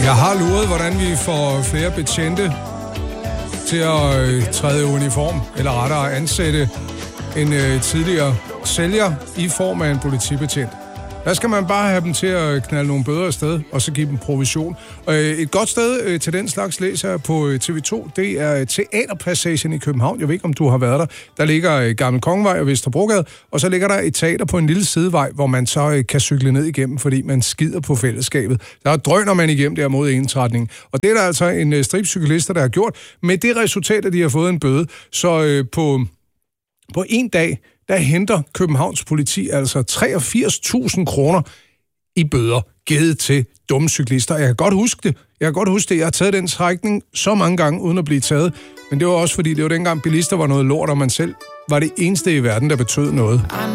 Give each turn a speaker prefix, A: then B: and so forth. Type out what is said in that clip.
A: Jeg har luret, hvordan vi får flere betjente til at træde i uniform, eller rettere ansætte en tidligere sælger i form af en politibetjent. Der skal man bare have dem til at knalde nogle bøder afsted, og så give dem provision. Et godt sted til den slags læser jeg på TV2, det er Teaterpassagen i København. Jeg ved ikke, om du har været der. Der ligger Gammel Kongevej og Vesterbrogade, og så ligger der et teater på en lille sidevej, hvor man så kan cykle ned igennem, fordi man skider på fællesskabet. Der drøner man igennem der mod ensretning. Og det er der altså en stribe cyklister, der har gjort, med det resultat, at de har fået en bøde. Så på en dag, der henter Københavns politi altså 83.000 kroner i bøder givet til dumme cyklister. Jeg kan godt huske det. Jeg har taget den strækning så mange gange, uden at blive taget. Men det var også fordi, det var dengang bilister var noget lort, og man selv var det eneste i verden, der betød noget.